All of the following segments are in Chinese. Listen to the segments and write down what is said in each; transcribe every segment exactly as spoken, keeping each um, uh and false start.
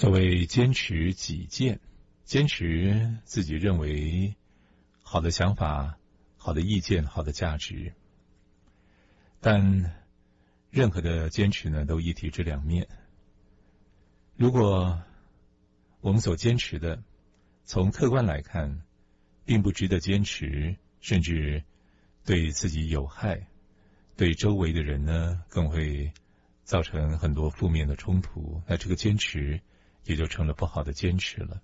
所谓坚持己见，坚持自己认为好的想法、好的意见、好的价值。但任何的坚持呢，都一体之两面。如果我们所坚持的，从客观来看，并不值得坚持，甚至对自己有害，对周围的人呢，更会造成很多负面的冲突，那这个坚持也就成了不好的坚持了。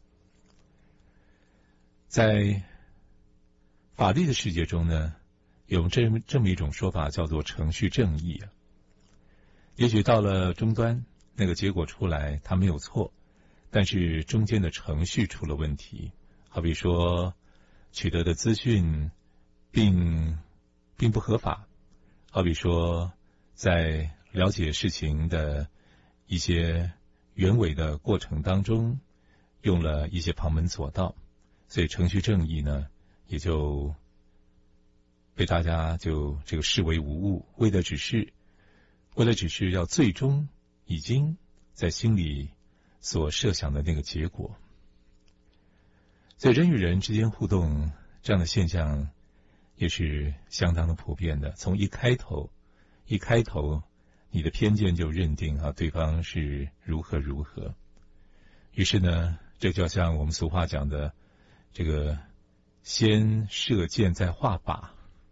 在法律的世界中呢，有这么这么一种说法，叫做程序正义啊。也许到了终端，那个结果出来，它没有错，但是中间的程序出了问题。好比说，取得的资讯并并不合法；好比说，在了解事情的一些原委的过程当中，用了一些旁门左道，所以程序正义呢，也就被大家就这个视为无物，为的只是为了只是要最终已经在心里所设想的那个结果。所以人与人之间互动这样的现象也是相当的普遍的。从一开头一开头你的偏见就认定啊对方是如何如何，于是呢，这就像我们俗话讲的这个先射箭再画靶，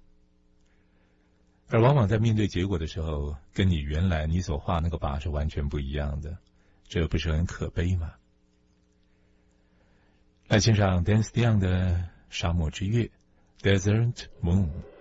而往往在面对结果的时候，跟你原来你所画那个靶是完全不一样的，这不是很可悲吗？来欣赏 Dance Young 的沙漠之月 Desert Moon。